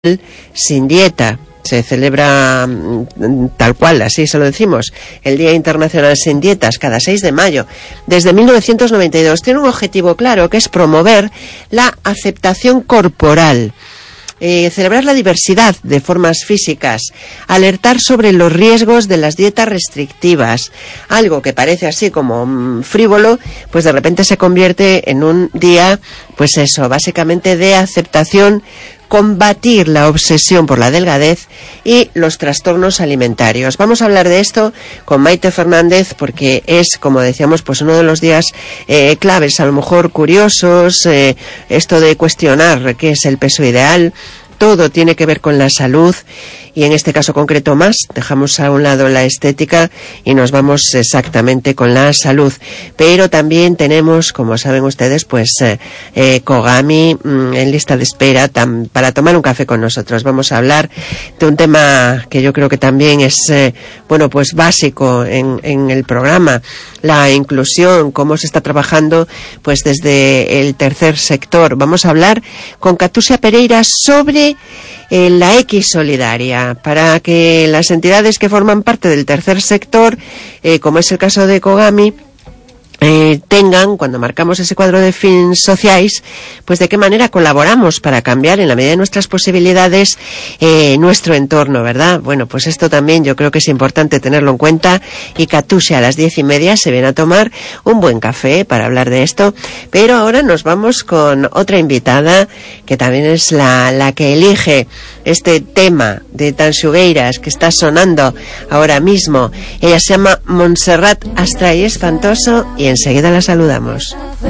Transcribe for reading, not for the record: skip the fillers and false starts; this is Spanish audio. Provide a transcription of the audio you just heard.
sin dieta. Se celebra tal cual, así se lo decimos, el Día Internacional Sin Dietas, cada 6 de mayo, desde 1992. Tiene un objetivo claro, que es promover la aceptación corporal, celebrar la diversidad de formas físicas, alertar sobre los riesgos de las dietas restrictivas. Algo que parece así como frívolo, pues de repente se convierte en un día, pues eso, básicamente de aceptación, combatir la obsesión por la delgadez y los trastornos alimentarios. Vamos a hablar de esto con Maite Fernández, porque es, como decíamos, pues uno de los días claves, a lo mejor curiosos, esto de cuestionar qué es el peso ideal. Todo tiene que ver con la salud y en este caso concreto más, dejamos a un lado la estética y nos vamos exactamente con la salud. Pero también tenemos, como saben ustedes, pues Kogami en lista de espera para tomar un café con nosotros. Vamos a hablar de un tema que yo creo que también es, bueno, pues básico en el programa, la inclusión, cómo se está trabajando pues desde el tercer sector. Vamos a hablar con Katusia Pereira sobre la X solidaria, para que las entidades que forman parte del tercer sector, como es el caso de Kogami, tengan, cuando marcamos ese cuadro de fins sociais, pues de qué manera colaboramos para cambiar en la medida de nuestras posibilidades nuestro entorno, ¿verdad? Bueno, pues esto también yo creo que es importante tenerlo en cuenta, y Katusia a las 10:30 se viene a tomar un buen café para hablar de esto. Pero ahora nos vamos con otra invitada que también es la que elige este tema de Tanxugueiras que está sonando ahora mismo. Ella se llama Montserrat Astray Espantoso y enseguida la saludamos.